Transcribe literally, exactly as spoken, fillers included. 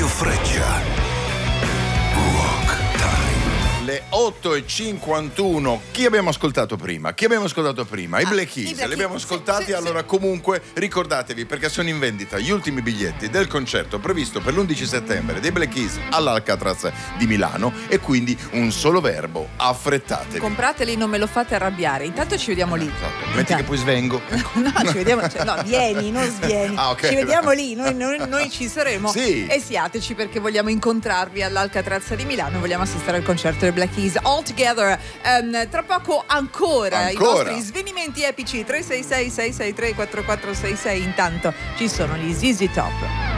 Radio Freccia. Rock Time. Le otto e cinquantuno. Chi abbiamo ascoltato prima? Chi abbiamo ascoltato prima? I Ah, Black i Keys. Black Li abbiamo Keys, ascoltati, sì, sì, allora sì. comunque ricordatevi, perché sono in vendita gli ultimi biglietti del concerto previsto per l'undici settembre dei Black Keys all'Alcatraz di Milano, e quindi un solo verbo: affrettatevi. Comprateli, non me lo fate arrabbiare. Intanto ci vediamo lì. Esatto. Metti che poi svengo. No, ci vediamo. Cioè, no, vieni, non svieni. Ah, ok. Ci vediamo lì. Noi, noi, noi ci saremo. Sì. E siateci, perché vogliamo incontrarvi all'Alcatraz di Milano. Vogliamo assistere al concerto dei Black Keys All Together. Um, tra poco ancora, Ancora. i vostri svenimenti epici. Tre sei sei sei sei tre quattro quattro sei sei. Intanto ci sono gli Z Z Top.